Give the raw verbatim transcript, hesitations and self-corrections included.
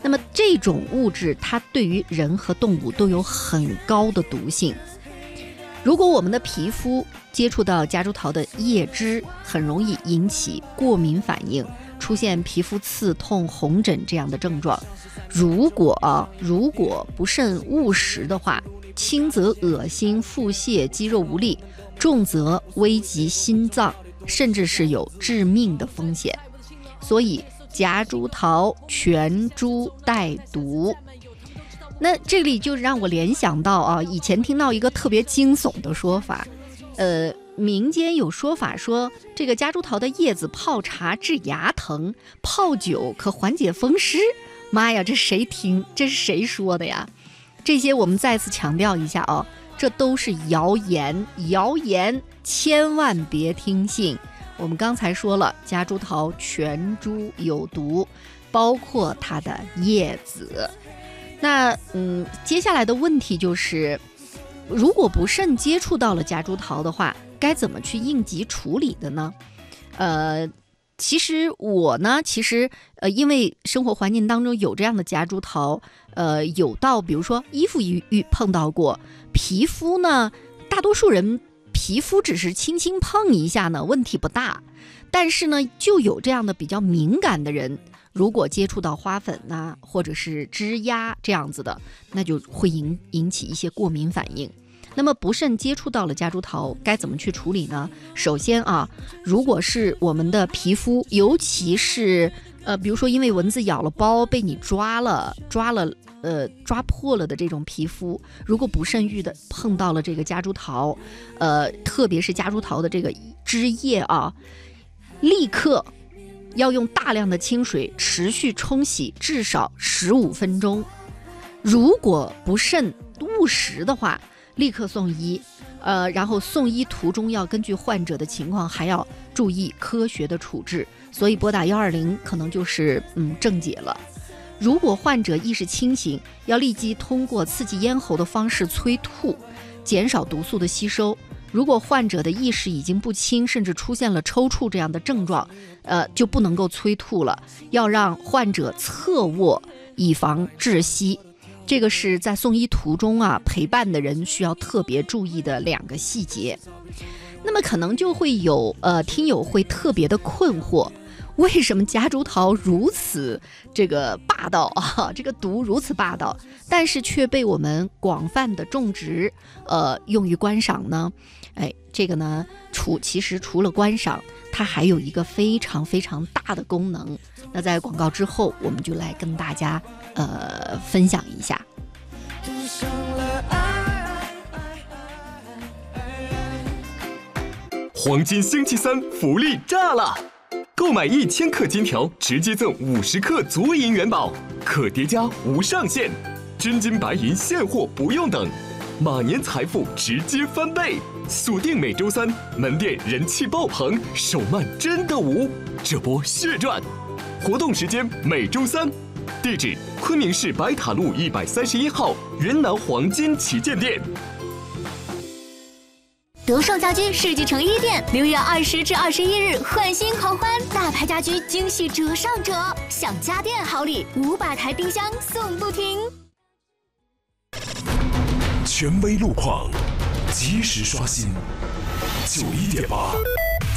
那么这种物质它对于人和动物都有很高的毒性。如果我们的皮肤接触到夹竹桃的叶汁，很容易引起过敏反应，出现皮肤刺痛、红疹这样的症状。如果、啊、如果不慎误食的话，轻则恶心、腹泻、肌肉无力，重则危及心脏，甚至是有致命的风险。所以夹竹桃全株带毒。那这里就让我联想到啊，以前听到一个特别惊悚的说法，呃，民间有说法说，这个夹竹桃的叶子泡茶治牙疼，泡酒可缓解风湿。妈呀，这谁听？这是谁说的呀？这些我们再次强调一下啊，这都是谣言，谣言千万别听信。我们刚才说了，夹竹桃全株有毒，包括它的叶子。那嗯，接下来的问题就是，如果不慎接触到了夹竹桃的话，该怎么去应急处理的呢？呃，其实我呢，其实呃，因为生活环境当中有这样的夹竹桃，呃，有到比如说衣服遇遇碰到过，皮肤呢，大多数人皮肤只是轻轻碰一下呢，问题不大。但是呢，就有这样的比较敏感的人，如果接触到花粉呐、啊，或者是枝丫这样子的，那就会引引起一些过敏反应。那么不慎接触到了夹竹桃，该怎么去处理呢？首先啊，如果是我们的皮肤，尤其是呃，比如说因为蚊子咬了包，被你抓了抓了呃抓破了的这种皮肤，如果不慎遇的碰到了这个夹竹桃，呃，特别是夹竹桃的这个枝叶啊，立刻要用大量的清水持续冲洗至少十五分钟。如果不慎误食的话，立刻送医。呃，然后送医途中要根据患者的情况，还要注意科学的处置。所以拨打一二零可能就是嗯正解了。如果患者意识清醒，要立即通过刺激咽喉的方式催吐，减少毒素的吸收。如果患者的意识已经不清，甚至出现了抽搐这样的症状，呃，就不能够催吐了，要让患者侧卧，以防窒息。这个是在送医途中啊，陪伴的人需要特别注意的两个细节。那么可能就会有呃听友会特别的困惑，为什么夹竹桃如此这个霸道啊，这个毒如此霸道，但是却被我们广泛的种植，呃，用于观赏呢？哎，这个呢，除其实除了观赏，它还有一个非常非常大的功能。那在广告之后，我们就来跟大家呃分享一下。 黄金星期三福利炸了！购买一千克金条，直接赠五十克足银元宝，可叠加无上限，真金白银现货不用等，马年财富直接翻倍。锁定每周三，门店人气爆棚，手慢真的无，这波血赚！活动时间每周三，地址昆明市白塔路一百三十一号云南黄金旗舰店。 德胜家居世纪城一店六月二十至二十一日换新狂欢，大牌家居惊喜折上折，享家电好礼，五百台冰箱送不停。 权威路况，及时刷新，九一点八。